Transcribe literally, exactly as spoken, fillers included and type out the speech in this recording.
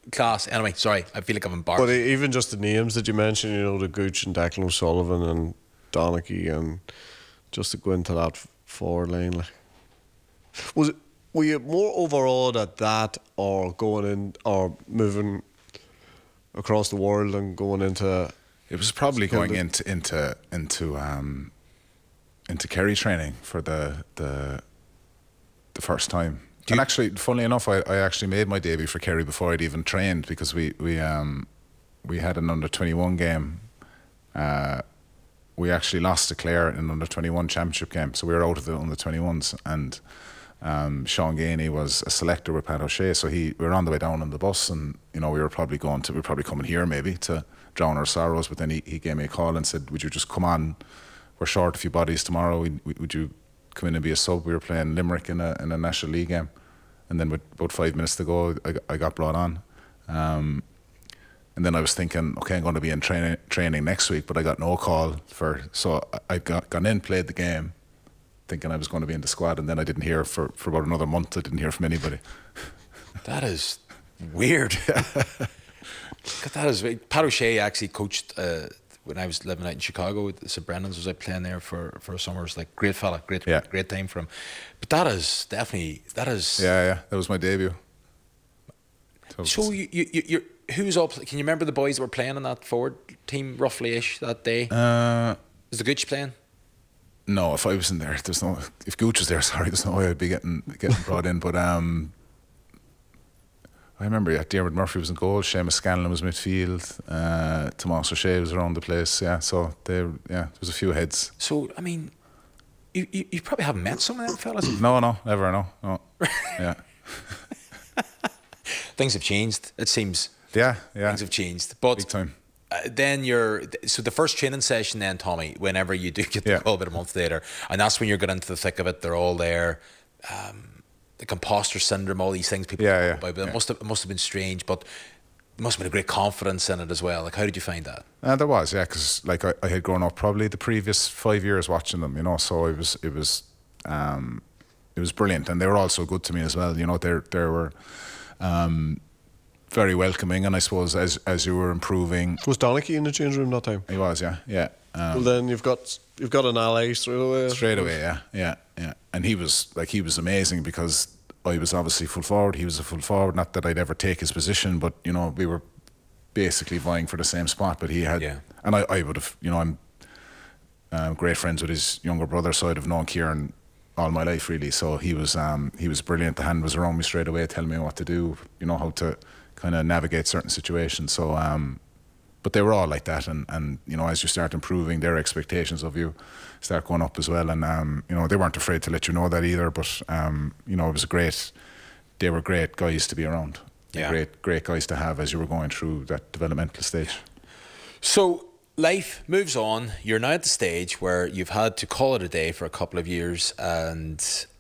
class. Anyway, sorry, I feel like I'm embarrassed. But even just the names that you mentioned, you know, the Gooch and Declan O'Sullivan and Donaghy, and just to go into that forward line, like, was it, were you more overawed at that, or going in, or moving across the world and going into? It was probably going into into into um, into Kerry training for the the the first time. Do and actually, funnily enough, I, I actually made my debut for Kerry before I'd even trained, because we we um we had an under twenty-one game. Uh, we actually lost to Clare in an under twenty-one championship game, so we were out of the under twenty-ones, and um, Sean Gainey was a selector with Pat O'Shea, so he we were on the way down on the bus, and you know we were probably going to we were probably coming here maybe to drown our sorrows, but then he, he gave me a call and said, would you just come on, we're short a few bodies tomorrow, we, we, would you come in and be a sub? We were playing Limerick in a in a National League game, and then with about five minutes to go I, I got brought on, um, and then I was thinking, okay, I'm going to be in training training next week, but I got no call for, so I, I got gone in, played the game thinking I was going to be in the squad, and then I didn't hear for, for about another month. I didn't hear from anybody. That is weird. That is Pat O'Shea actually coached uh, when I was living out in Chicago. Saint Brendan's was out playing there for for summers. Like, great fella, great yeah. great time for him. But that is definitely that is. Yeah, yeah, that was my debut. So, so you you you who's all? Can you remember the boys that were playing in that forward team roughly ish that day? Uh, was the Gooch playing? No, if I was in there, there's no. If Gooch was there, sorry, there's no way I'd be getting getting brought in. But um. I remember, yeah, Dermot Murphy was in goal, Seamus Scanlon was midfield, uh, Tomas O'Shea was around the place, yeah, so there, yeah, there was a few heads. So, I mean, you, you, you probably haven't met some of them fellas? No, no, never, no, no, yeah. Things have changed, it seems. Yeah, yeah. Things have changed, but big time. Uh, then you're, so the first training session then, Tommy, whenever you do get the yeah. call about a month later, and that's when you're getting into the thick of it, they're all there, um, like imposter syndrome, all these things people yeah, talk yeah, about. But yeah. it must have it must have been strange, but there must have been a great confidence in it as well. Like, how did you find that? Uh, there was, yeah, because like I, I had grown up probably the previous five years watching them, you know. So it was it was um, it was brilliant, and they were also good to me as well. You know, they they were um, very welcoming, and I suppose as as you were improving, was Donaghy in the change room that time? He was, yeah, yeah. Um, well, then you've got you've got an ally straight away. Straight away, yeah, yeah, yeah. And he was like he was amazing, because I was obviously full forward. He was a full forward. Not that I'd ever take his position, but you know we were basically vying for the same spot. But he had, yeah. and I, I would have, you know, I'm uh, great friends with his younger brother, so I'd have known Kieran all my life really. So he was, um, he was brilliant. The hand was around me straight away, telling me what to do. You know, how to kind of navigate certain situations. So. Um, But they were all like that, and, and you know, as you start improving, their expectations of you start going up as well. And um, you know, they weren't afraid to let you know that either. But um, you know, it was a great. They were great guys to be around. Yeah. Great, great guys to have as you were going through that developmental stage. So life moves on. You're now at the stage where you've had to call it a day for a couple of years, and